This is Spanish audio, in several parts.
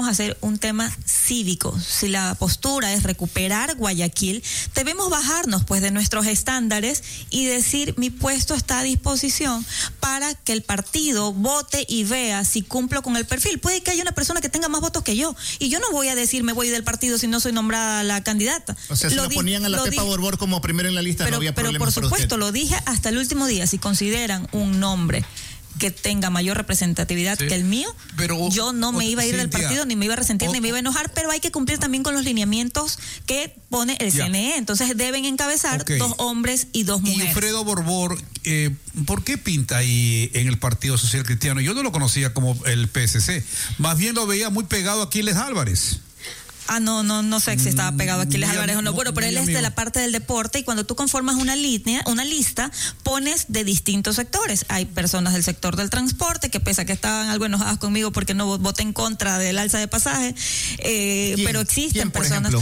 hacer un tema cívico. Si la postura es recuperar Guayaquil, debemos bajarnos pues de nuestros estándares y decir mi puesto está a disposición para que el partido vote y vea si cumplo con el perfil. Puede que haya una persona que tenga más votos que yo y yo no voy a decir me voy del partido si no soy nombrada la candidata. O sea, si lo ponían a la Tepa Borbor como primero en la lista, no había problema. Pero por supuesto, lo dije hasta el último día, si consideran un nombre que tenga mayor representatividad que el mío, pero yo no me iba a ir del partido, ni me iba a resentir, ni me iba a enojar, pero hay que cumplir también con los lineamientos que pone el CNE. Entonces deben encabezar 2 hombres y 2 mujeres. Y Alfredo Borbor, ¿por qué pinta ahí en el Partido Social Cristiano? Yo no lo conocía como el PSC, más bien lo veía muy pegado a Aquiles Álvarez. No sé si estaba pegado aquí Aquiles Álvarez o no. Bueno, pero él es de la parte del deporte y cuando tú conformas una lista, pones de distintos sectores. Hay personas del sector del transporte que pese a que estaban algo enojadas conmigo porque no voté en contra del alza de pasaje, pero existen personas.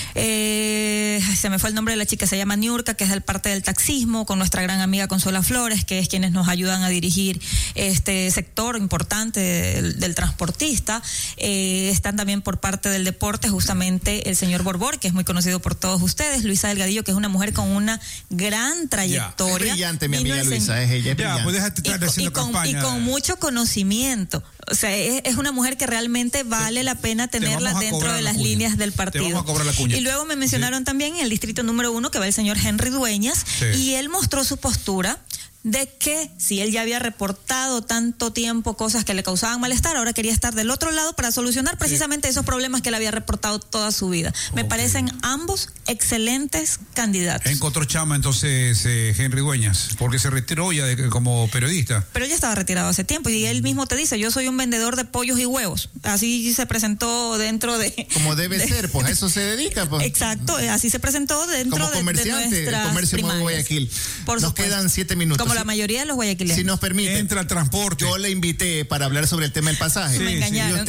Se me fue el nombre de la chica, se llama Niurka, que es del parte del taxismo, con nuestra gran amiga Consuela Flores, que es quienes nos ayudan a dirigir este sector importante del transportista. Están también por parte del deporte justamente el señor Borbor, que es muy conocido por todos ustedes, Luisa Delgadillo, que es una mujer con una gran trayectoria. Es brillante, mi amiga Luisa, es ella. Es brillante. Pues déjate estar haciendo campaña. Y con mucho conocimiento. O sea, es una mujer que realmente vale la pena tenerla dentro de las líneas del partido. Te vamos a cobrar la cuña. Y luego me mencionaron también en el distrito número 1 que va el señor Henry Dueñas, y él mostró su postura de que si él ya había reportado tanto tiempo cosas que le causaban malestar, ahora quería estar del otro lado para solucionar precisamente esos problemas que él había reportado toda su vida. Me parecen ambos excelentes candidatos. Encontró chama entonces Henry Dueñas, porque se retiró ya como periodista. Pero ya estaba retirado hace tiempo y él mismo te dice, yo soy un vendedor de pollos y huevos. Así se presentó dentro de... Como debe ser, pues a eso se dedica. Pues. Exacto, así se presentó dentro como comerciante, de nuestras comercio primarias. Nuevo Guayaquil. Nos quedan 7 minutos. Como la mayoría de los guayaquileños. Si nos permite. Entra el transporte. Yo le invité para hablar sobre el tema del pasaje. Sí, me engañaron.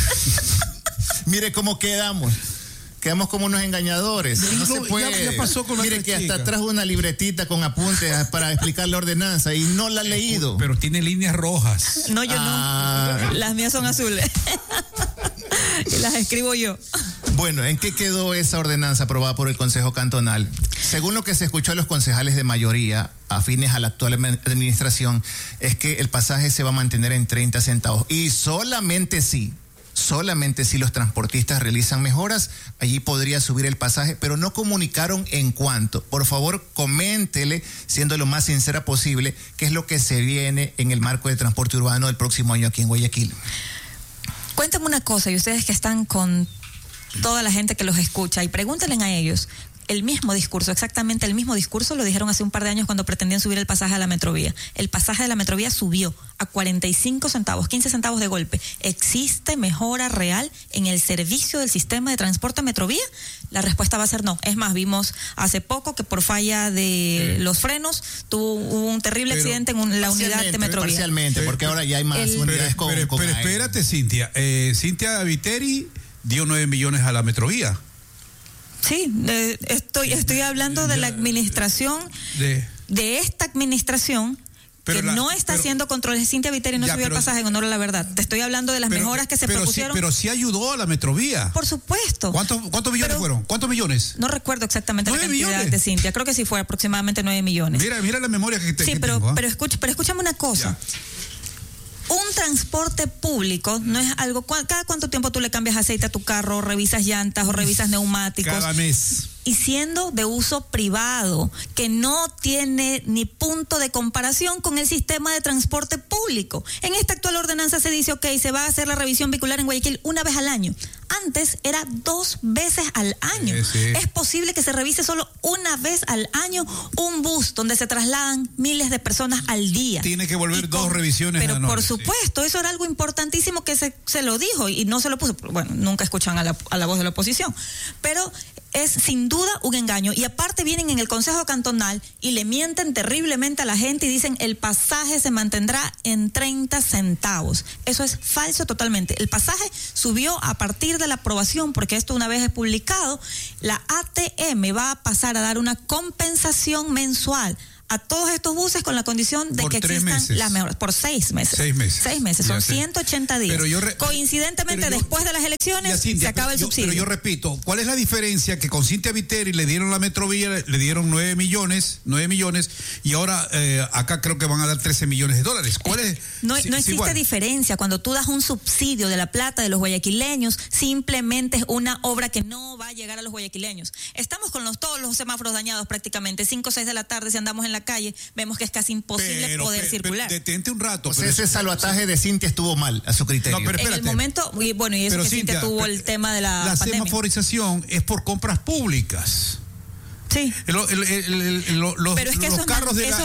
Mire cómo quedamos. Quedamos como unos engañadores. No se puede. Ya pasó con Mire que hasta trajo una libretita con apuntes para explicar la ordenanza y no la ha leído. Pero tiene líneas rojas. No, yo no. Las mías son azules. Y las escribo yo. Bueno, ¿en qué quedó esa ordenanza aprobada por el Consejo Cantonal? Según lo que se escuchó a los concejales de mayoría afines a la actual administración, es que el pasaje se va a mantener en 30 centavos. Y solamente si los transportistas realizan mejoras, allí podría subir el pasaje, pero no comunicaron en cuánto. Por favor, coméntele, siendo lo más sincera posible, qué es lo que se viene en el marco de transporte urbano del próximo año aquí en Guayaquil. Cuéntame una cosa, y ustedes que están con toda la gente que los escucha, y pregúntenle a ellos, el mismo discurso, exactamente el mismo discurso lo dijeron hace un par de años cuando pretendían subir el pasaje a la Metrovía. El pasaje de la Metrovía subió a 45 centavos, 15 centavos de golpe. ¿Existe mejora real en el servicio del sistema de transporte Metrovía? La respuesta va a ser no. Es más, vimos hace poco que por falla de los frenos hubo un terrible accidente en la unidad de Metrovía. Parcialmente, porque ahora ya hay más unidades con pero espérate, Cintia. Cintia Viteri dio 9 millones a la Metrovía. Sí, estoy hablando de la administración, de esta administración que no está haciendo controles. Cintia Viteri no subió el pasaje en honor a la verdad. Te estoy hablando de las mejoras que se propusieron. Pero sí ayudó a la Metrovía. Por supuesto. ¿Cuántos millones fueron? ¿Cuántos millones? No recuerdo exactamente la cantidad de Cintia. Creo que sí fue aproximadamente 9 millones. Mira la memoria que tengo. Sí, pero escúchame una cosa. Ya. Un transporte público no es algo... ¿Cada cuánto tiempo tú le cambias aceite a tu carro, revisas llantas o revisas neumáticos? Cada mes. Y siendo de uso privado, que no tiene ni punto de comparación con el sistema de transporte público. En esta actual ordenanza se dice, se va a hacer la revisión vehicular en Guayaquil una vez al año. Antes era 2 veces al año. Sí. Es posible que se revise solo una vez al año un bus donde se trasladan miles de personas al día. Tiene que volver 2 revisiones. Pero por supuesto, eso era algo importantísimo que se lo dijo y no se lo puso. Bueno, nunca escuchan a la voz de la oposición. Pero es sin duda un engaño. Y aparte vienen en el Consejo Cantonal y le mienten terriblemente a la gente y dicen el pasaje se mantendrá en 30 centavos. Eso es falso totalmente. El pasaje subió a partir de la aprobación, porque esto una vez es publicado, la ATM va a pasar a dar una compensación mensual a todos estos buses con la condición de que existan las mejores. Por 6 meses. 6 meses. 6 meses, son 180 días. Coincidentemente, después de las elecciones, Cintia, se acaba el subsidio. Pero yo repito, ¿cuál es la diferencia? Que con Cintia Viteri le dieron la Metrovía, le dieron 9 millones, y ahora acá creo que van a dar 13 millones de dólares. ¿Cuál es? No existe diferencia. Cuando tú das un subsidio de la plata de los guayaquileños, simplemente es una obra que no va a llegar a los guayaquileños. Estamos con todos los semáforos dañados prácticamente. 5 o 6 de la tarde, si andamos en la calle, vemos que es casi imposible poder circular. Detente un rato. O sea, ese salvataje de Cintia estuvo mal, a su criterio. No, pero espérate. En el momento, y eso pero que Cintia tuvo el tema de la pandemia. La semaforización es por compras públicas. Sí. Los carros de la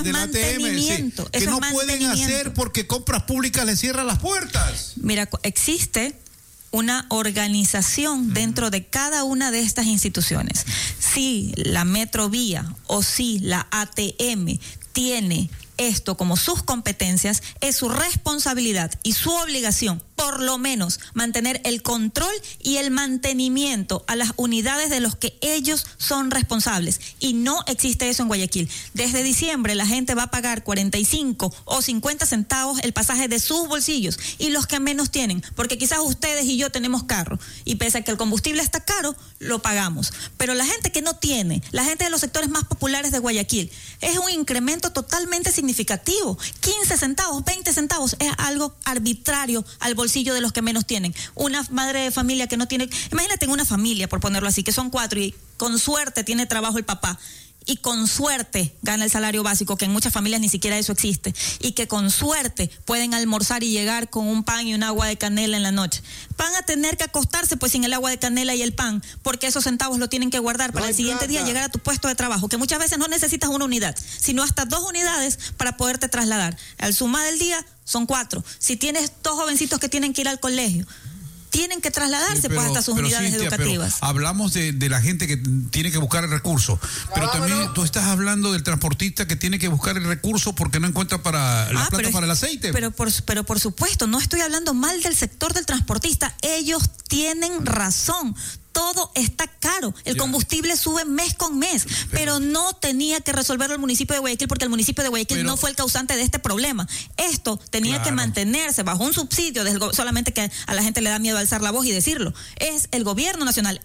ATM que no pueden hacer porque compras públicas le cierran las puertas. Mira, existe una organización dentro de cada una de estas instituciones. Si la Metrovía o si la ATM tiene esto como sus competencias, es su responsabilidad y su obligación, por lo menos, mantener el control y el mantenimiento a las unidades de los que ellos son responsables. Y no existe eso en Guayaquil. Desde diciembre la gente va a pagar 45 o 50 centavos el pasaje de sus bolsillos, y los que menos tienen, porque quizás ustedes y yo tenemos carro, y pese a que el combustible está caro, lo pagamos. Pero la gente que no tiene, la gente de los sectores más populares de Guayaquil, es un incremento totalmente significativo. 15 centavos, 20 centavos, es algo arbitrario al bolsillo de los que menos tienen. Una madre de familia que no tiene, imagínate en una familia, por ponerlo así, que son 4 y con suerte tiene trabajo el papá, y con suerte gana el salario básico, que en muchas familias ni siquiera eso existe, y que con suerte pueden almorzar y llegar con un pan y un agua de canela en la noche. Van a tener que acostarse pues sin el agua de canela y el pan, porque esos centavos lo tienen que guardar para el siguiente día llegar a tu puesto de trabajo, que muchas veces no necesitas una unidad, sino hasta 2 unidades para poderte trasladar. Al suma del día son 4. Si tienes 2 jovencitos que tienen que ir al colegio, tienen que trasladarse pues hasta sus unidades educativas. Hablamos de la gente que tiene que buscar el recurso, pero también tú estás hablando del transportista que tiene que buscar el recurso porque no encuentra para la plata para el aceite. Pero por supuesto, no estoy hablando mal del sector del transportista. Ellos tienen razón. Todo está caro. El combustible sube mes con mes, pero no tenía que resolverlo el municipio de Guayaquil, porque el municipio de Guayaquil no fue el causante de este problema. Esto tenía que mantenerse bajo un subsidio, solamente que a la gente le da miedo alzar la voz y decirlo. Es el gobierno nacional,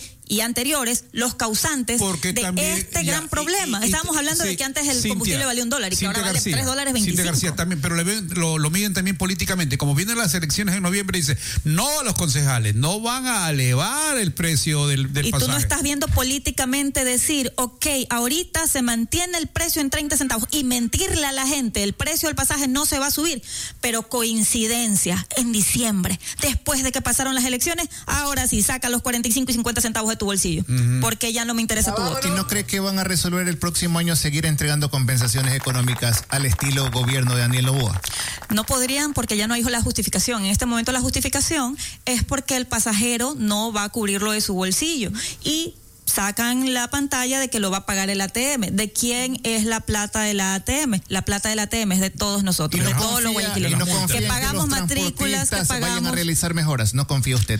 y anteriores, los causantes este gran problema. Estábamos hablando de que antes el combustible valía $1 y que ahora vale $3.25. Cintia García, también, pero lo miden también políticamente. Como vienen las elecciones en noviembre, dice, no, los concejales no van a elevar el precio del pasaje. Y tú no estás viendo políticamente decir, ahorita se mantiene el precio en 30 centavos, y mentirle a la gente, el precio del pasaje no se va a subir, pero coincidencia, en diciembre, después de que pasaron las elecciones, ahora sí saca los 45 y 50 centavos de tu bolsillo, porque ya no me interesa tu voto. ¿Y no cree que van a resolver el próximo año seguir entregando compensaciones económicas al estilo gobierno de Daniel Noboa? No podrían, porque ya no hay la justificación. En este momento la justificación es porque el pasajero no va a cubrirlo de su bolsillo, y sacan la pantalla de que lo va a pagar el ATM. ¿De quién es la plata de la ATM? La plata de la ATM es de todos nosotros, de todos los guayaquileños, que pagamos matrículas, que pagamos... vayan a realizar mejoras. ¿No confía usted?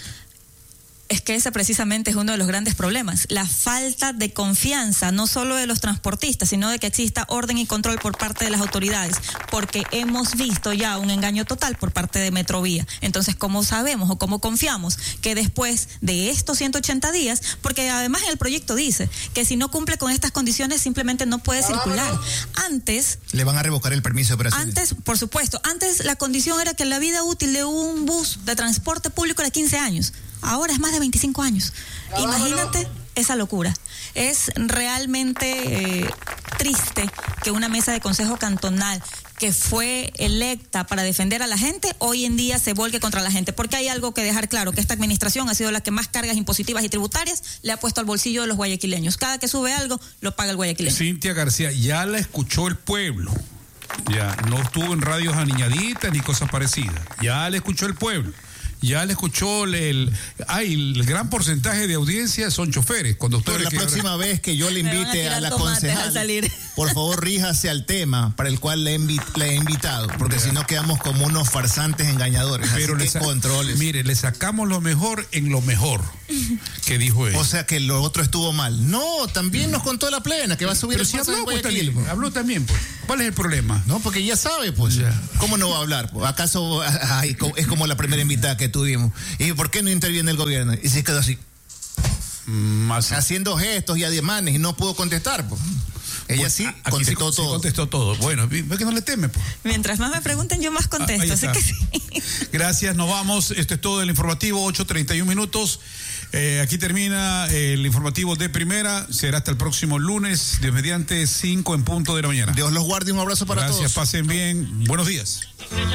Es que ese precisamente es uno de los grandes problemas, la falta de confianza, no solo de los transportistas, sino de que exista orden y control por parte de las autoridades, porque hemos visto ya un engaño total por parte de Metrovía. Entonces, ¿cómo sabemos o cómo confiamos que después de estos 180 días, porque además el proyecto dice que si no cumple con estas condiciones simplemente no puede circular? Antes... ¿Le van a revocar el permiso de operación? Antes, por supuesto, antes la condición era que la vida útil de un bus de transporte público era 15 años. Ahora es más de 25 años. Imagínate esa locura. Es realmente triste que una mesa de consejo cantonal que fue electa para defender a la gente, hoy en día se volque contra la gente, porque hay algo que dejar claro, que esta administración ha sido la que más cargas impositivas y tributarias le ha puesto al bolsillo de los guayaquileños. Cada que sube algo, lo paga el guayaquileño. Cintia García, ya la escuchó el pueblo. Ya no estuvo en radios aniñaditas ni cosas parecidas. Ya le escuchó el pueblo. Ya le escuchó el gran porcentaje de audiencia son choferes, conductores. Pero la próxima vez que yo le invite a la concejal por favor ríjase al tema para el cual le he invitado, porque si no quedamos como unos farsantes engañadores. Pero así que controles. Mire, le sacamos lo mejor en lo mejor que dijo él. O sea que lo otro estuvo mal. No, también nos contó la plena que va a subir pero el si pasaje habló, en pues, Guayaquil. también, habló también, pues. ¿Cuál es el problema? No, porque ya sabe, pues. Ya. ¿Cómo no va a hablar? ¿Acaso es como la primera invitada que tuvimos? ¿Y por qué no interviene el gobierno? Y se quedó así. Haciendo gestos y ademanes y no pudo contestar, pues. Ella pues, sí contestó todo. Sí contestó todo. Bueno, ve que no le teme, pues. Mientras más me pregunten, yo más contesto. Así que sí. Gracias, nos vamos. Esto es todo el informativo, 8:31 minutos. Aquí termina el informativo de primera. Será hasta el próximo lunes, Dios mediante, 5 en punto de la mañana. Dios los guarde, un abrazo para todos. Gracias, pasen bien. Buenos días.